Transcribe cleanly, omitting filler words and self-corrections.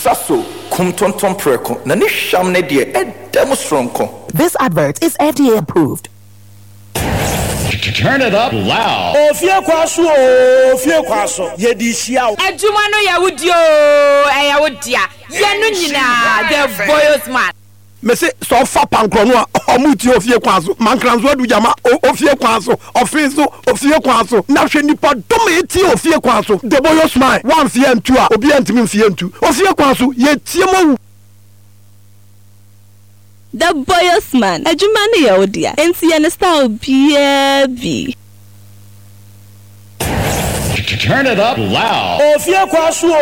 saso kumtonton preko na ne hwam ne de edem stronko. This advert is FDA approved. Turn it up loud. Ofie kwaso yedishia adwuma no yawudio eyawudia yenu nyina the boys man me say so fa pankro no omuti ofie kwaso mankranzo adu jama ofie kwaso ofinso ofie kwaso na hwe nipa dom eti ofie kwaso the boys man one fie ntu a obi antimi fie ntu ofie kwaso yetie mo. The boys man adwuma no yawudia enti ye ne style bi. Turn it up loud. Ofie kwaso